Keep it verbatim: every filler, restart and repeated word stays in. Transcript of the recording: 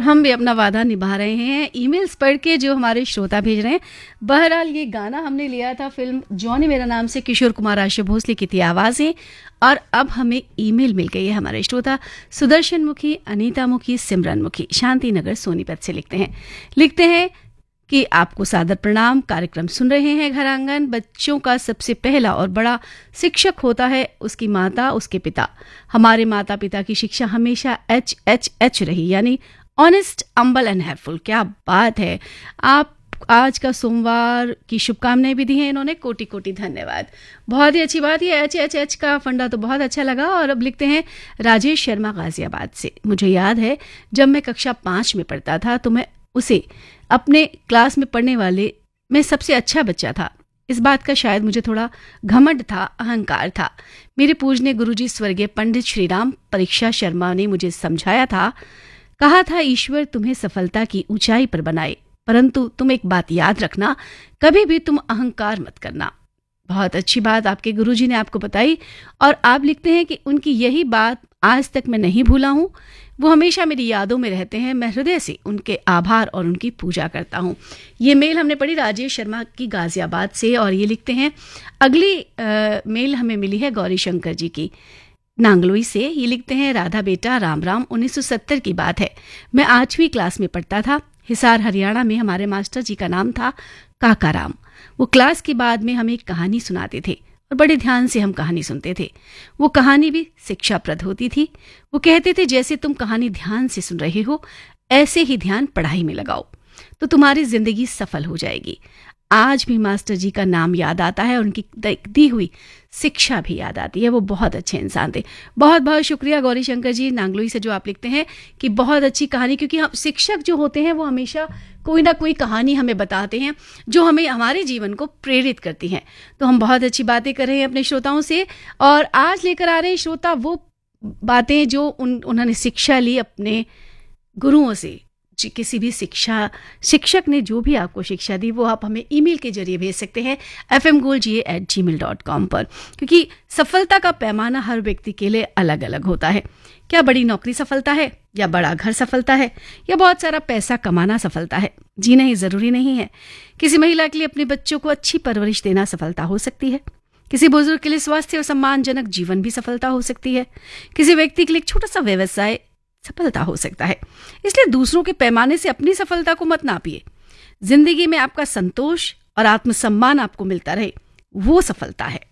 हम भी अपना वादा निभा रहे हैं ईमेल्स पढ़ के जो हमारे श्रोता भेज रहे हैं। बहरहाल ये गाना हमने लिया था फिल्म जॉनी मेरा नाम से, किशोर कुमार आशा भोसले की थी आवाज़ें। और अब हमें ईमेल मिल गई है। हमारे श्रोता सुदर्शन मुखी, अनीता मुखी, सिमरन मुखी शांति नगर सोनीपत से लिखते हैं लिखते हैं कि आपको सादर प्रणाम। कार्यक्रम सुन रहे हैं घर आंगन। बच्चों का सबसे पहला और बड़ा शिक्षक होता है उसकी माता, उसके पिता। हमारे माता पिता की शिक्षा हमेशा एच एच एच रही, यानी ऑनेस्ट, अम्बल एंड हेल्पफुल। क्या बात है। आप आज का सोमवार की शुभकामनाएं भी दी हैं इन्होंने। कोटि कोटि धन्यवाद। बहुत ही अच्छी बात। ये एच एच एच का फंडा तो बहुत अच्छा लगा। और अब लिखते हैं राजेश शर्मा गाजियाबाद से। मुझे याद है जब मैं कक्षा पाँच में पढ़ता था तो मैं उसे अपने क्लास में पढ़ने वाले में सबसे अच्छा बच्चा था। इस बात का शायद मुझे थोड़ा घमंड था, अहंकार था। मेरे पूजनीय गुरुजी स्वर्गीय पंडित श्रीराम परीक्षा शर्मा ने मुझे समझाया था, कहा था ईश्वर तुम्हें सफलता की ऊंचाई पर बनाए, परंतु तुम एक बात याद रखना, कभी भी तुम अहंकार मत करना। बहुत अच्छी बात आपके गुरुजी ने आपको बताई। और आप लिखते हैं कि उनकी यही बात आज तक मैं नहीं भूला हूं। वो हमेशा मेरी यादों में रहते हैं। मैं हृदय से उनके आभार और उनकी पूजा करता हूं। ये मेल हमने पढ़ी राजेश शर्मा की गाजियाबाद से। और ये लिखते हैं अगली आ, मेल हमें मिली है गौरी शंकर जी की नांगलोई से। ये लिखते हैं राधा बेटा राम राम। उन्नीस सौ सत्तर की बात है। मैं आठवीं क्लास में पढ़ता था। हिसार हरियाणा में हमारे मास्टर जी का नाम था काका राम। वो क्लास के बाद में हमें एक कहानी सुनाते थे और बड़े ध्यान से हम कहानी सुनते थे। वो कहानी भी शिक्षाप्रद होती थी। वो कहते थे जैसे तुम कहानी ध्यान से सुन रहे हो ऐसे ही ध्यान पढ़ाई में लगाओ तो तुम्हारी जिंदगी सफल हो जाएगी। आज भी मास्टर जी का नाम याद आता है और उनकी दी हुई शिक्षा भी याद आती है। वो बहुत अच्छे इंसान थे। बहुत बहुत शुक्रिया गौरी शंकर जी नांगलोई से जो आप लिखते हैं कि बहुत अच्छी कहानी, क्योंकि हम शिक्षक जो होते हैं वो हमेशा कोई ना कोई कहानी हमें बताते हैं जो हमें हमारे जीवन को प्रेरित करती हैं। तो हम बहुत अच्छी बातें कर रहे हैं अपने श्रोताओं से। और आज लेकर आ रहे हैं श्रोता वो बातें जो उन उन्होंने शिक्षा ली अपने गुरुओं से। किसी भी शिक्षा शिक्षक ने जो भी आपको शिक्षा दी वो आप हमें ईमेल के जरिए भेज सकते हैं एफ एम गोल्ड जी ए एट जी मेल डॉट कॉम पर, क्योंकि सफलता का पैमाना हर व्यक्ति के लिए अलग अलग होता है। क्या बड़ी नौकरी सफलता है, या बड़ा घर सफलता है, या बहुत सारा पैसा कमाना सफलता है? जी नहीं, जरूरी नहीं है। किसी महिला के लिए अपने बच्चों को अच्छी परवरिश देना सफलता हो सकती है। किसी बुजुर्ग के लिए स्वास्थ्य और सम्मानजनक जीवन भी सफलता हो सकती है। किसी व्यक्ति के लिए एक छोटा सा व्यवसाय सफलता हो सकता है। इसलिए दूसरों के पैमाने से अपनी सफलता को मत नापिए। जिंदगी में आपका संतोष और आत्मसम्मान आपको मिलता रहे, वो सफलता है।